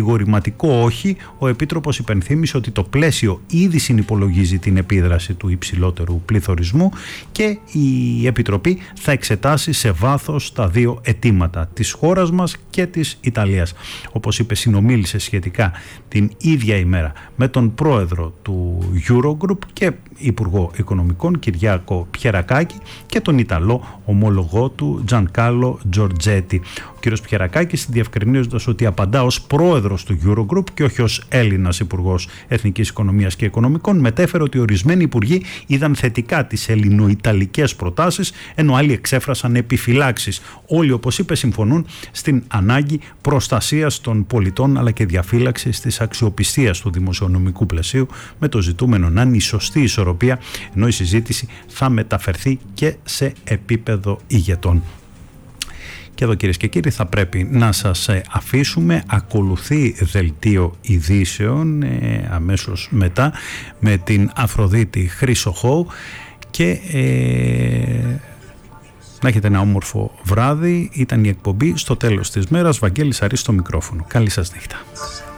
κατηγορηματικό όχι, ο Επίτροπος υπενθύμησε ότι το πλαίσιο ήδη συνυπολογίζει την επίδραση του υψηλότερου πληθωρισμού και η Επιτροπή θα εξετάσει σε βάθος τα δύο αιτήματα της χώρας μας και της Ιταλίας. Όπως είπε, συνομίλησε σχετικά την ίδια ημέρα με τον πρόεδρο του Eurogroup και Υπουργό Οικονομικών Κυριάκο Πιερακάκη και τον Ιταλό ομολογό του Τζανκάλο Τζορτζέτη. Ο κ. Πιερακάκης, διευκρινίζοντας ότι απαντά ως πρόεδρος του Eurogroup και όχι ως Έλληνας Υπουργός Εθνικής Οικονομίας και Οικονομικών, μετέφερε ότι ορισμένοι υπουργοί είδαν θετικά τις ελληνοϊταλικές προτάσεις, ενώ άλλοι εξέφρασαν επιφυλάξεις. Όλοι, όπως είπε, συμφωνούν στην ανάγκη προστασίας των πολιτών αλλά και διαφύλαξης της αξιοπιστίας του δημοσιονομικού πλαισίου, με το ζητούμενο να είναι η σωστή ισορροπία, ενώ η συζήτηση θα μεταφερθεί και σε επίπεδο ηγετών. Και εδώ, κυρίες και κύριοι, θα πρέπει να σας αφήσουμε. Ακολουθεί δελτίο ειδήσεων αμέσως μετά με την Αφροδίτη Χρυσοχώου και να έχετε ένα όμορφο βράδυ. Ήταν η εκπομπή Στο τέλος της μέρας. Βαγγέλης Αρής στο μικρόφωνο. Καλή σας νύχτα.